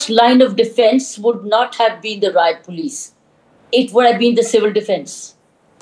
line of defense would not have been the riot police. It would have been the civil defense.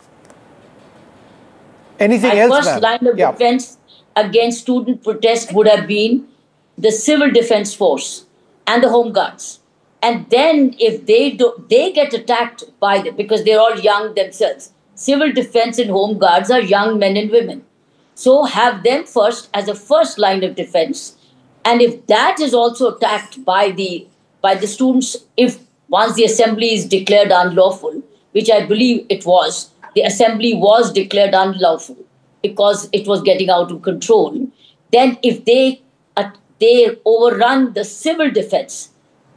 Anything else, ma'am? First line of defense against student protest would have been the civil defense force and the home guards. And then if they get attacked by them because they're all young themselves. Civil defense and home guards are young men and women. So have them first as a first line of defense. And if that is also attacked by the students, if once the assembly is declared unlawful, which I believe it was, the assembly was declared unlawful because it was getting out of control. Then if they overrun the civil defense,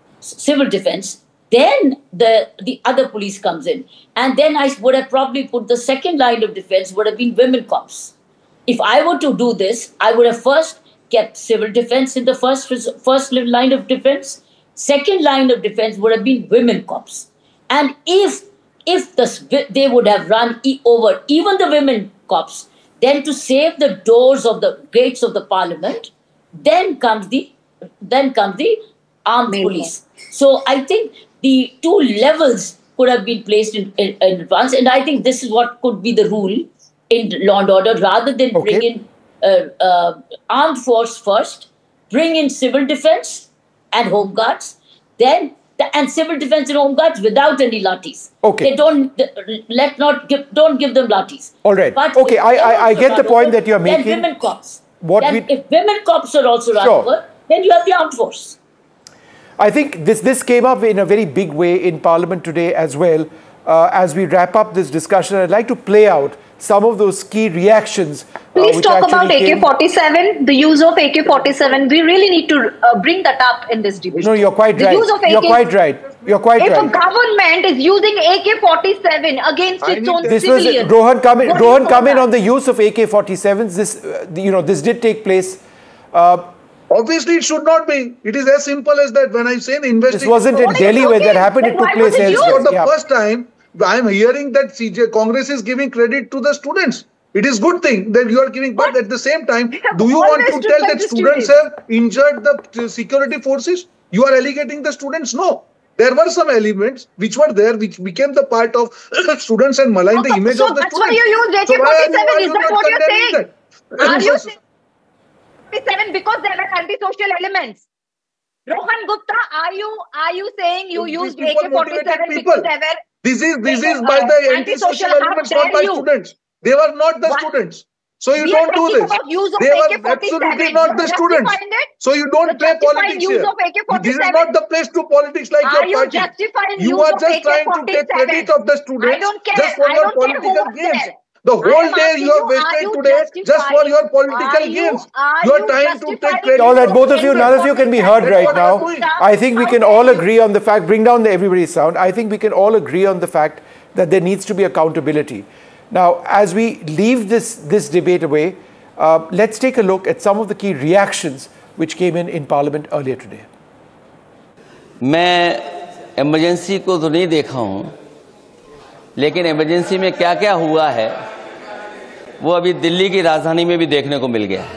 then the other police comes in. And then I would have probably put the second line of defense would have been women cops. If I were to do this, I would have first kept civil defense in the first line of defense. Second line of defense would have been women cops. And if they would have run over even the women cops, then to save the doors of the gates of the parliament, then comes the armed police. So I think the two levels could have been placed in advance, and I think this is what could be the rule in law and order, rather than bring in armed force first, bring in civil defense and home guards, then and civil defense and home guards without any lathis. They don't give them lathis. All right. But I get the point that you're making. Then women cops. If women cops are also run over, then you have the armed force. I think this came up in a very big way in Parliament today as well. As we wrap up this discussion, I'd like to play out some of those key reactions. Please talk about AK-47, the use of AK-47. We really need to bring that up in this debate. No, you're quite right. You're quite right. If a government is using AK-47 against its own civilians... Rohan, come in on the use of AK-47s. This did take place. Obviously, it should not be. It is as simple as that. When I say the investigation... This wasn't in Delhi where that happened. It took place elsewhere. For the first time, I am hearing that Congress is giving credit to the students. It is good thing that you are giving, but at the same time, do you want to tell that students have injured the security forces? You are alienating the students? No. There were some elements which were there, which became the part of students and malign the image of the students. So that's why you use AK-47. Is that what you're saying? Are you saying AK-47 because there were anti-social elements? Rohan Gupta, are you saying you used AK-47 because there were... This is by the anti-social elements, not by students. They were not the students. So you don't do this. They were absolutely not the students. So you don't play politics here. This is not the place to politics like your party. You are just trying to take credit of the students just for your political gains. The whole day you have wasted today just for your political gains. You are trying to take credit. All right, both of you, none of you can be heard right now. I think we can all agree on the fact, bring down everybody's sound. I think we can all agree on the fact that there needs to be accountability. Now, as we leave this debate away, let's take a look at some of the key reactions which came in Parliament earlier today. मैं emergency को तो नहीं देखा हूँ, लेकिन emergency में क्या-क्या हुआ है, वो अभी दिल्ली की राजधानी में भी देखने को मिल गया।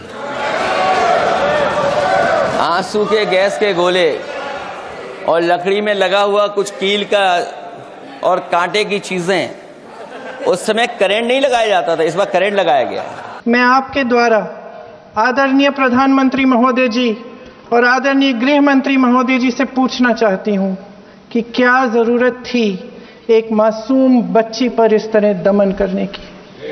आंसू के गैस के गोले और लकड़ी में लगा हुआ कुछ कील का और कांटे की चीजें, उस समय करंट नहीं लगाया जाता था, इस बार करंट लगाया गया। मैं आपके द्वारा आदरणीय प्रधानमंत्री महोदय जी और आदरणीय गृह मंत्री महोदय जी से पूछना चाहती हूं कि क्या जरूरत थी एक मासूम बच्ची पर इस तरह दमन करने की?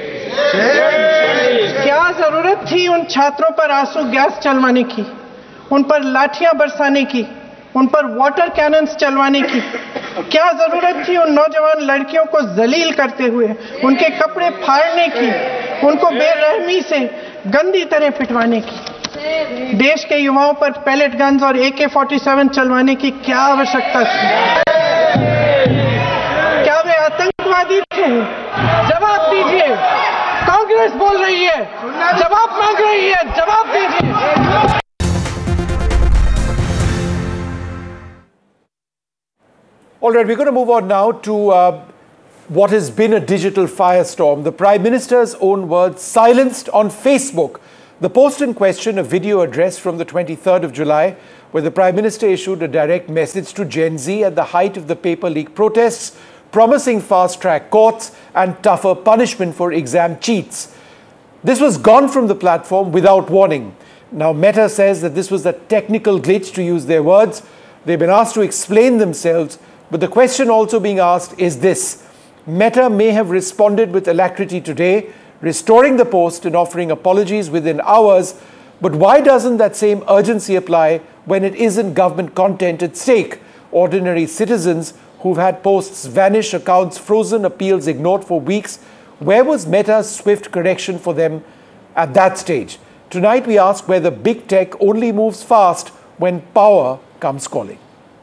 क्या जरूरत थी उन छात्रों पर आंसू गैस चलवाने की, उन पर लाठियां बरसाने की, उन पर वाटर कैनन्स चलवाने की? क्या जरूरत थी उन नौजवान लड़कियों को जलील करते हुए उनके कपड़े फाड़ने की, उनको बेरहमी से गंदी तरह पिटवाने की? देश के युवाओं पर पैलेट गन्स और AK-47 चलवाने की क्या आवश्यकता थी? क्या वे आतंकवादी थे? जवाब दीजिए। कांग्रेस बोल रही है, जवाब मांग रही है, जवाब दीजिए। All right, we're going to move on now to what has been a digital firestorm. The Prime Minister's own words silenced on Facebook The post in question, a video address from the 23rd of July, where the Prime Minister issued a direct message to Gen Z at the height of the paper leak protests, promising fast-track courts and tougher punishment for exam cheats. This was gone from the platform without warning. Now, Meta says that this was a technical glitch, to use their words. They've been asked to explain themselves, but the question also being asked is this. Meta may have responded with alacrity today, restoring the post and offering apologies within hours, but why doesn't that same urgency apply when it isn't government content at stake? Ordinary citizens who've had posts vanish, accounts frozen, appeals ignored for weeks. Where was Meta's swift correction for them at that stage? Tonight we ask whether big tech only moves fast when power comes calling.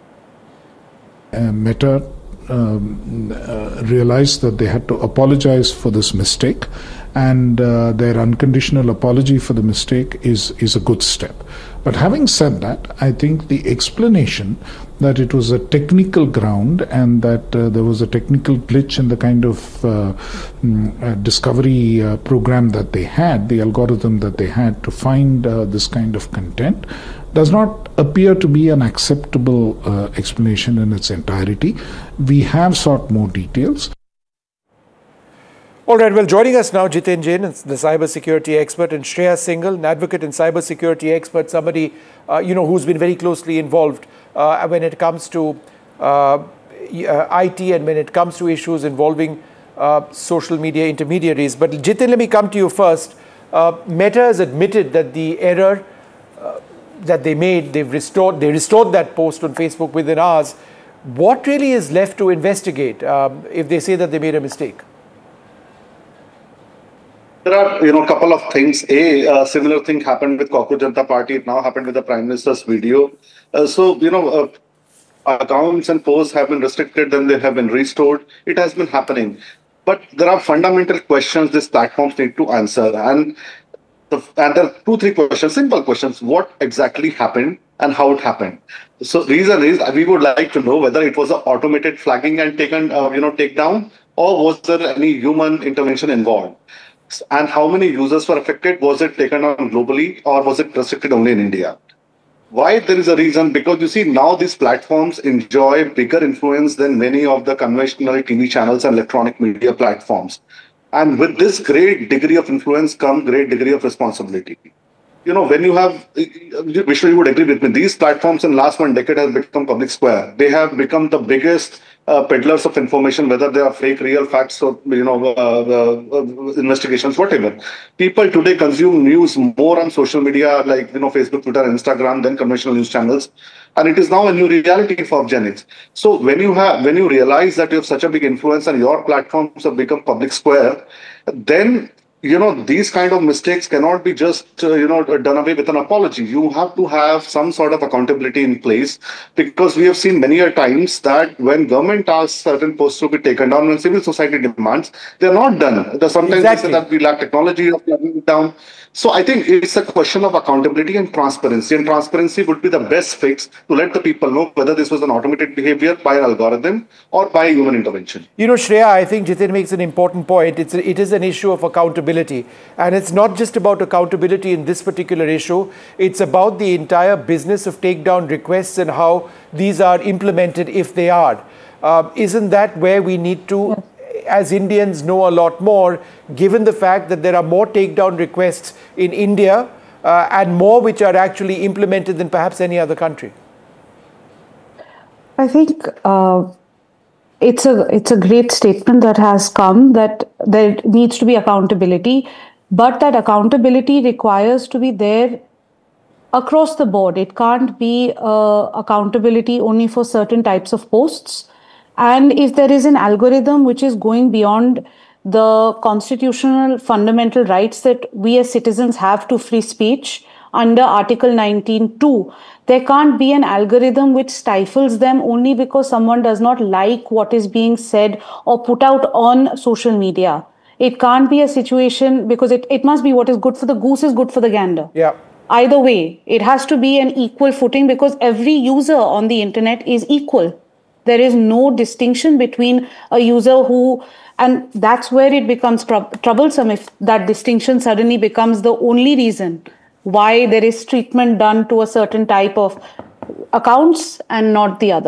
Meta realized that they had to apologize for this mistake, and their unconditional apology for the mistake is a good step. But having said that, I think the explanation that it was a technical ground and that there was a technical glitch in the kind of discovery program that they had, the algorithm that they had to find this kind of content, does not appear to be an acceptable explanation in its entirety. We have sought more details. All right, well, joining us now, Jiten Jain, the cybersecurity expert, and Shreya Singhal, an advocate and cybersecurity expert, somebody who's been very closely involved when it comes to IT and when it comes to issues involving social media intermediaries. But Jiten, let me come to you first. Meta has admitted that the error that they made, they restored that post on Facebook within hours. What really is left to investigate if they say that they made a mistake? There are, a couple of things. A similar thing happened with Cockroach Janata Party. It now happened with the Prime Minister's video. Accounts and posts have been restricted, then they have been restored. It has been happening. But there are fundamental questions these platforms need to answer. And there are 2-3 questions, simple questions. What exactly happened and how it happened? So reason is we would like to know whether it was an automated flagging and takedown, or was there any human intervention involved? And how many users were affected? Was it taken on globally or was it restricted only in India? Why there is a reason? Because you see, now these platforms enjoy bigger influence than many of the conventional TV channels and electronic media platforms. And with this great degree of influence comes great degree of responsibility. When you have, Vishnu, you would agree with me, these platforms in the last 1 decade have become public square. They have become the biggest peddlers of information, whether they are fake, real facts, or investigations, whatever. People today consume news more on social media like Facebook, Twitter, Instagram than conventional news channels, and it is now a new reality for Gen X. So when you realize that you have such a big influence and your platforms have become public square, then these kind of mistakes cannot be just, done away with an apology. You have to have some sort of accountability in place, because we have seen many a times that when government asks certain posts to be taken down, when civil society demands, they're not done. Sometimes they say that we lack technology of taking it down. So I think it's a question of accountability and transparency. And transparency would be the best fix to let the people know whether this was an automated behavior by an algorithm or by human intervention. Shreya, I think Jiten makes an important point. It is an issue of accountability. And it's not just about accountability in this particular issue. It's about the entire business of takedown requests and how these are implemented, if they are. Isn't that where we need to, as Indians, know a lot more, given the fact that there are more takedown requests in India and more which are actually implemented than perhaps any other country? I think it's a great statement that has come, that there needs to be accountability, but that accountability requires to be there across the board. It can't be accountability only for certain types of posts. And if there is an algorithm which is going beyond the constitutional fundamental rights that we as citizens have to free speech under Article 19(2), there can't be an algorithm which stifles them only because someone does not like what is being said or put out on social media. It can't be a situation, because it must be what is good for the goose is good for the gander. Yeah. Either way, it has to be an equal footing, because every user on the internet is equal. there is no distinction between a user who, and that's where it becomes troublesome if that distinction suddenly becomes the only reason why there is treatment done to a certain type of accounts and not the other.